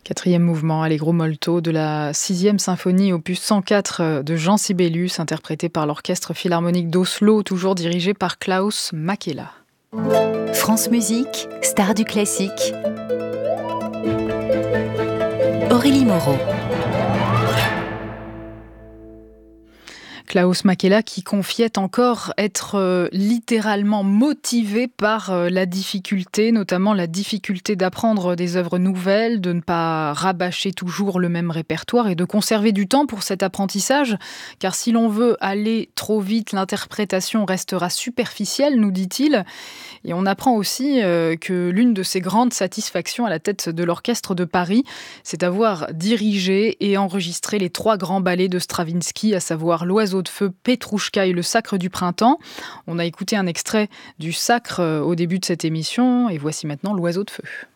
Quatrième mouvement, Allegro molto de la sixième symphonie opus 104 de Jean Sibelius, interprété par l'Orchestre philharmonique d'Oslo, toujours dirigé par Klaus Makela. France Musique, star du classique. Aurélie Moreau. Klaus Makela qui confiait encore être littéralement motivé par la difficulté, notamment la difficulté d'apprendre des œuvres nouvelles, de ne pas rabâcher toujours le même répertoire et de conserver du temps pour cet apprentissage, car si l'on veut aller trop vite, l'interprétation restera superficielle, nous dit-il. Et on apprend aussi que l'une de ses grandes satisfactions à la tête de l'Orchestre de Paris, c'est d'avoir dirigé et enregistré les 3 grands ballets de Stravinsky, à savoir l'Oiseau de feu, Petrouchka et le Sacre du printemps. On a écouté un extrait du Sacre au début de cette émission et voici maintenant l'Oiseau de feu.